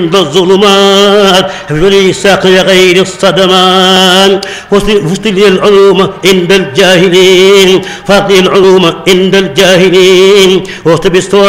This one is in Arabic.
عند الظلمات حفظ الساق غير الصدمان فصل العلوم عند الجاهلين فاقي العلوم عند الجاهلين واكتب